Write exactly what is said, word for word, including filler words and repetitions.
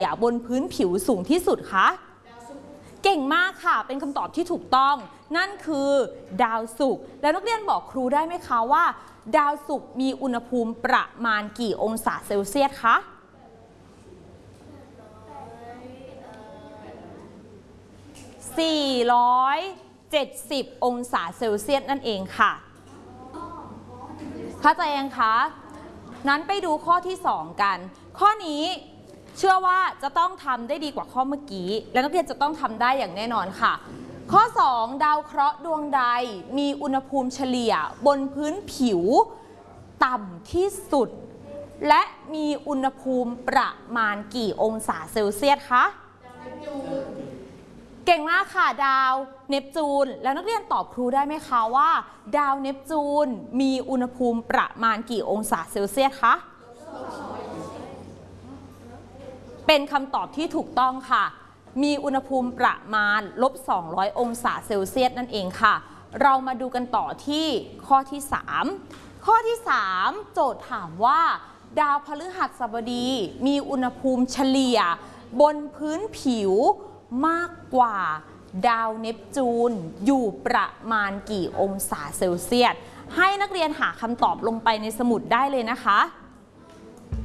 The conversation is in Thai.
บนพื้นผิวสูงที่สุดคะเก่งมากค่ะเป็นคำตอบที่ถูกต้องนั่นคือดาวศุกร์แล้วนักเรียนบอกครูได้ไหมคะว่าดาวศุกร์มีอุณหภูมิประมาณกี่องศาเซลเซียสคะสี่ร้อยเจ็ดสิบองศาเซลเซียสนั่นเองค่ะเข้าใจยังคะนั้นไปดูข้อที่สองกันข้อนี้เชื่อว่าจะต้องทำได้ดีกว่าข้อเมื่อกี้และนักเรียนจะต้องทำได้อย่างแน่นอนค่ะข้อสองดาวเคราะห์ดวงใดมีอุณหภูมิเฉลี่ยบนพื้นผิวต่ำที่สุดและมีอุณหภูมิประมาณกี่องศาเซลเซียสคะเก่งมากค่ะดาวเนปจูนแล้วนักเรียนตอบครูได้ไหมคะว่าดาวเนปจูนมีอุณหภูมิประมาณกี่องศาเซลเซียสคะเป็นคำตอบที่ถูกต้องค่ะมีอุณหภูมิประมาณลบสองร้อยองศาเซลเซียสนั่นเองค่ะเรามาดูกันต่อที่ข้อที่สามข้อที่สามโจทย์ถามว่าดาวพฤหัสบดีมีอุณหภูมิเฉลี่ยบนพื้นผิวมากกว่าดาวเนปจูนอยู่ประมาณกี่องศาเซลเซียสให้นักเรียนหาคำตอบลงไปในสมุดได้เลยนะคะ